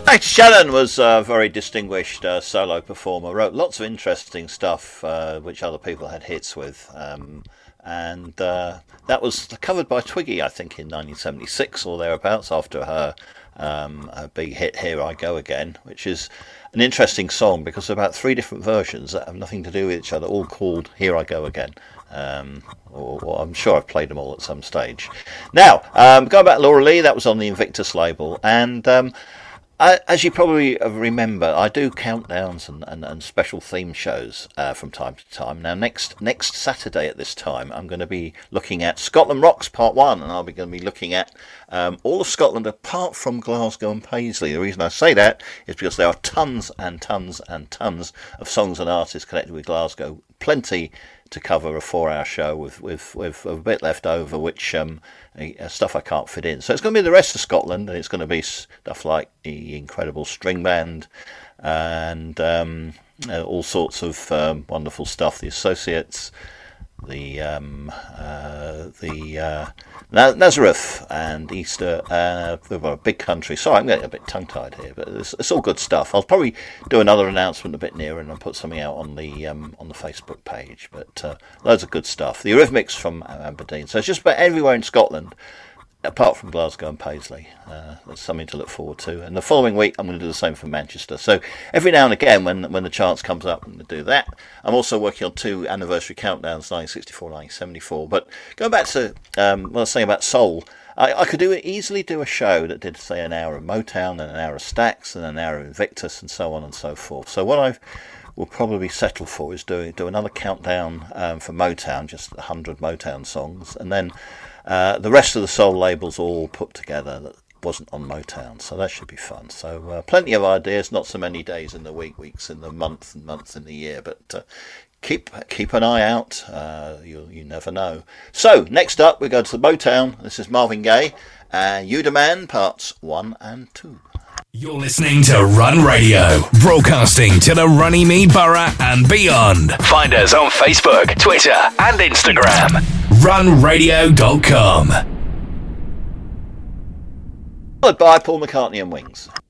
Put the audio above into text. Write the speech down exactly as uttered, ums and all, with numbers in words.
Ed Sheeran was a very distinguished uh, solo performer, wrote lots of interesting stuff uh, which other people had hits with, um, and uh, that was covered by Twiggy, I think, in nineteen seventy-six or thereabouts, after her, um, her big hit Here I Go Again, which is an interesting song because there are about three different versions that have nothing to do with each other, all called Here I Go Again. Um, or, or I'm sure I've played them all at some stage. Now, um, going back to Laura Lee, that was on the Invictus label, and um, I, as you probably remember, I do countdowns and, and, and special theme shows uh, from time to time. Now, next next Saturday at this time, I'm going to be looking at Scotland Rocks Part one, and I'll be going to be looking at um, all of Scotland apart from Glasgow and Paisley. The reason I say that is because there are tons and tons and tons of songs and artists connected with Glasgow. Plenty to cover a four-hour show with, with, with a bit left over, which um, stuff I can't fit in. So it's going to be the rest of Scotland, and it's going to be stuff like the Incredible String Band and um, uh, all sorts of um, wonderful stuff. The Associates, the um, uh, the uh, Nazareth and Easter, uh, a big country. Sorry, I'm getting a bit tongue-tied here, but it's, it's all good stuff. I'll probably do another announcement a bit nearer and I'll put something out on the um, on the Facebook page. But uh, loads of good stuff. The Eurythmics from Aberdeen. So it's just about everywhere in Scotland, apart from Glasgow and Paisley. Uh, that's something to look forward to. And the following week, I'm going to do the same for Manchester. So every now and again, when when the chance comes up, I'm going to do that. I'm also working on two anniversary countdowns, nineteen sixty-four, nineteen seventy-four. But going back to um, what I was saying about soul, I, I could do easily do a show that did, say, an hour of Motown and an hour of Stax and an hour of Invictus and so on and so forth. So what I will probably settle for is do, do another countdown um, for Motown, just one hundred Motown songs, and then Uh, the rest of the soul labels all put together that wasn't on Motown, so that should be fun. So uh, plenty of ideas, not so many days in the week, weeks in the month, and months in the year, but uh, keep keep an eye out. Uh, you you never know. So next up, we go to the Motown. This is Marvin Gaye and You the Man, parts one and two. You're listening to Run Radio, broadcasting to the Runnymede Borough and beyond. Find us on Facebook, Twitter and Instagram. run radio dot com. Followed by Paul McCartney and Wings.